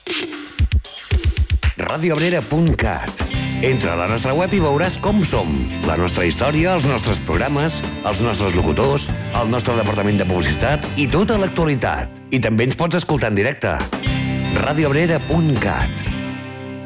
radioabrera.cat. Entra a la nostra web i veuràs com som, la nostra història, els nostres programes, els nostres locutors, el nostre departament de publicitat i tota l'actualitat. I també ens pots escoltar en directe. radioabrera.cat.